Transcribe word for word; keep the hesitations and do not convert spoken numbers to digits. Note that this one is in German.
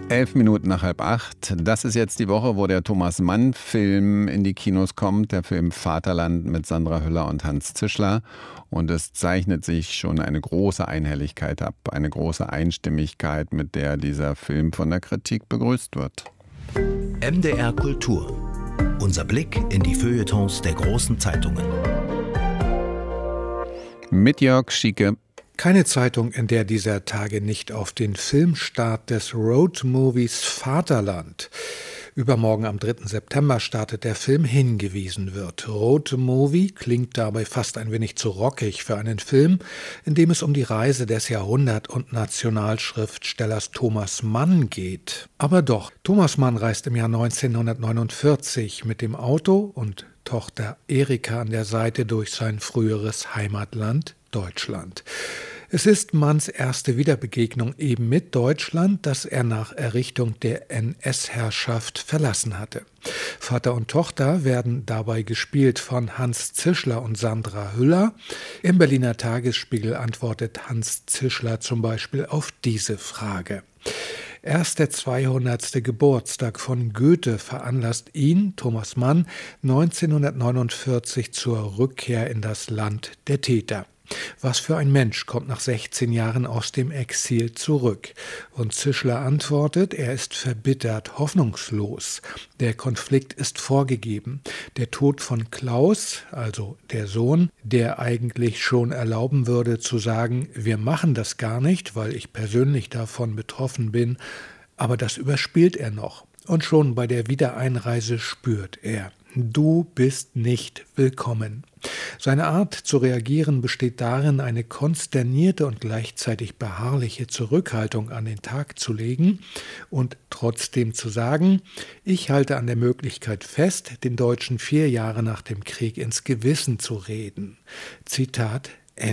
Elf Minuten nach halb acht. Das ist jetzt die Woche, wo der Thomas-Mann-Film in die Kinos kommt. Der Film Vaterland mit Sandra Hüller und Hans Zischler. Und es zeichnet sich schon eine große Einhelligkeit ab. Eine große Einstimmigkeit, mit der dieser Film von der Kritik begrüßt wird. M D R Kultur. Unser Blick in die Feuilletons der großen Zeitungen. Mit Jörg Schieke. Keine Zeitung, in der dieser Tage nicht auf den Filmstart des Roadmovies Vaterland, übermorgen am dritten September startet der Film, hingewiesen wird. Roadmovie klingt dabei fast ein wenig zu rockig für einen Film, in dem es um die Reise des Jahrhundert- und Nationalschriftstellers Thomas Mann geht. Aber doch, Thomas Mann reist im Jahr neunzehnhundertneunundvierzig mit dem Auto und Tochter Erika an der Seite durch sein früheres Heimatland Deutschland. Es ist Manns erste Wiederbegegnung eben mit Deutschland, das er nach Errichtung der N S-Herrschaft verlassen hatte. Vater und Tochter werden dabei gespielt von Hans Zischler und Sandra Hüller. Im Berliner Tagesspiegel antwortet Hans Zischler zum Beispiel auf diese Frage. Erst der zweihundertste Geburtstag von Goethe veranlasst ihn, Thomas Mann, neunzehnhundertneunundvierzig zur Rückkehr in das Land der Täter. Was für ein Mensch kommt nach sechzehn Jahren aus dem Exil zurück? Und Zischler antwortet, er ist verbittert, hoffnungslos. Der Konflikt ist vorgegeben. Der Tod von Klaus, also der Sohn, der eigentlich schon erlauben würde zu sagen, wir machen das gar nicht, weil ich persönlich davon betroffen bin, aber das überspielt er noch. Und schon bei der Wiedereinreise spürt er, du bist nicht willkommen. Seine Art zu reagieren besteht darin, eine konsternierte und gleichzeitig beharrliche Zurückhaltung an den Tag zu legen und trotzdem zu sagen, ich halte an der Möglichkeit fest, den Deutschen vier Jahre nach dem Krieg ins Gewissen zu reden. Zitat